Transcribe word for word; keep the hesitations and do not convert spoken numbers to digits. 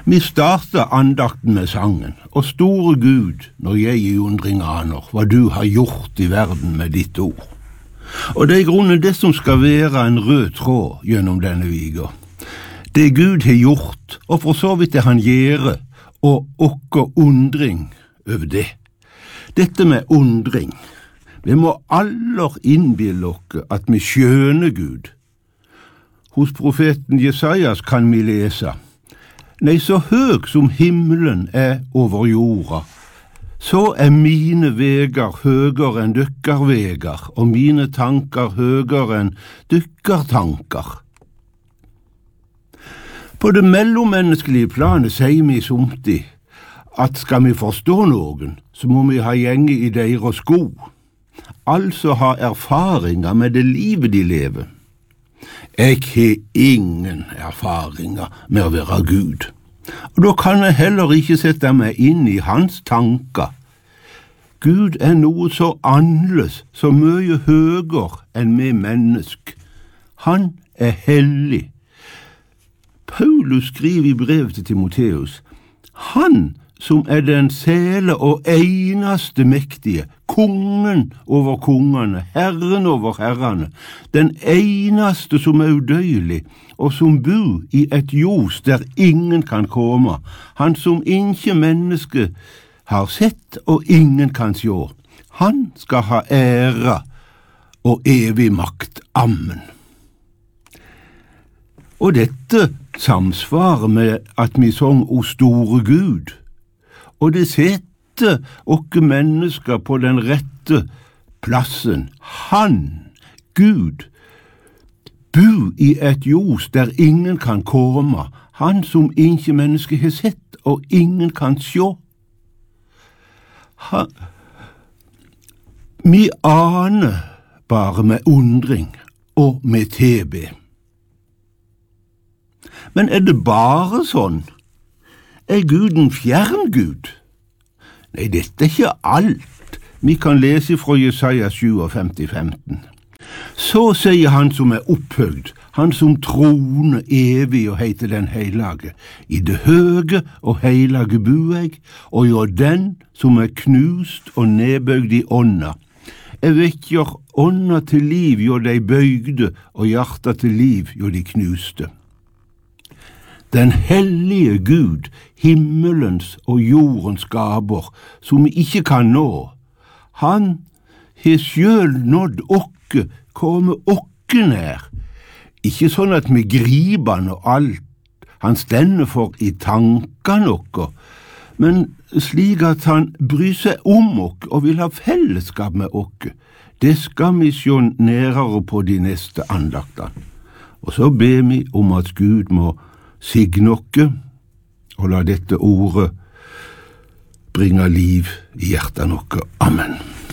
Vi startet andakten med sangen, og store Gud, når jeg i undring aner, hva du har gjort i verden med ditt ord. Og det er i grunnen det som skal være en rød tråd gjennom denne viga. Det Gud har gjort, og for så vidt det han gjør, og okker undring over det. Dette med undring, vi må aller innbille oss at vi skjønner Gud. Hos profeten Jesajas kan vi lese: Nei, så høg som himmelen er over jorda, så er mine vegar høgere enn dykkar vegar, og mine tankar høgere enn dykkar tankar. På det mellommenneskelige planet sier vi somtid at skal vi forstå noen, så må vi ha gjenge i deres sko, altså ha erfaringer med det livet de lever. Jeg har ingen erfaringer med å være Gud, og da kan jeg heller ikke sette meg inn i hans tanker. Gud er noe så annerledes, så mye høyere enn vi mennesk. Han er hellig. Paulus skriver i brevet til Timoteus: Han som er den sele og eneste mektige, kongen over kongene, herren over herrene, den eneste som er udøyelig, og som bor i et ljos der ingen kan komme, han som ikke menneske har sett og ingen kan sjå. Han skal ha ære og evig makt. Amen. Og dette samsvarer med at vi sang O store Gud, og det setter okke mennesker på den rette plassen. Han, Gud, bor i et ljos der ingen kan komme, han som ikke menneske har sett og ingen kan sjå. Han, vi aner bare med undring og med tebe. Men er det bare sånn? Er Gud en fjern Gud? Nei, dette er ikke alt. Vi kan lese fra Jesaja femtisju femten. Så sier han som er opphøgd, han som troner evig og heter den heilage. I det høge og heilage bor jeg, og jo den som er knust og nedbøgd i ånda. Jeg vekker ånda til liv, jo de bøygde, og hjertet til liv, jo de knuste. Den hellige Gud, himmelens og jordens skaper, som vi ikke kan nå, han har selv nådd okke, komme okke nær. Ikke sånn at vi griper han og alt han stender for i tankene okke, men slik at han bryr seg om okke og vil ha fellesskap med okke. Det skal vi se nærere på de neste andaktene. Og så ber vi om at Gud må signe okke, og la dette ordet bringe liv i hjertet okke. Amen.